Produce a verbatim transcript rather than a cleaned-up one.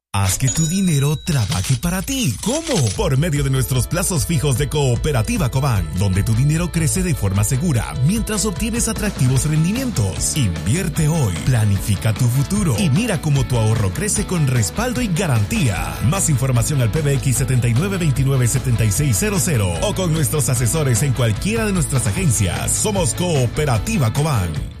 Haz que tu dinero trabaje para ti. ¿Cómo? Por medio de nuestros plazos fijos de Cooperativa Cobán, donde tu dinero crece de forma segura mientras obtienes atractivos rendimientos. Invierte hoy, planifica tu futuro y mira cómo tu ahorro crece con respaldo y garantía. Más información al P B X setenta y nueve veintinueve setenta y seis cero cero o con nuestros asesores en cualquiera de nuestras agencias. Somos Cooperativa Cobán.